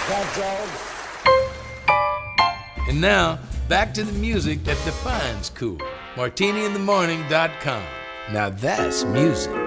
Cat Dog. And now, back to the music that defines cool. MartiniInTheMorning.com. Now that's music.